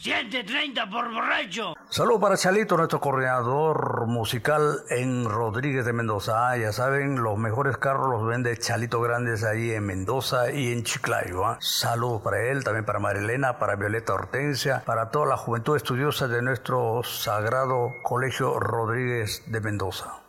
130 por borracho. Saludos para Chalito, nuestro coordinador musical en Rodríguez de Mendoza. Ya saben, los mejores carros los vende Chalito Grandes ahí en Mendoza y en Chiclayo. Saludos para él, también para Marilena, para Violeta Hortensia, para toda la juventud estudiosa de nuestro sagrado Colegio Rodríguez de Mendoza.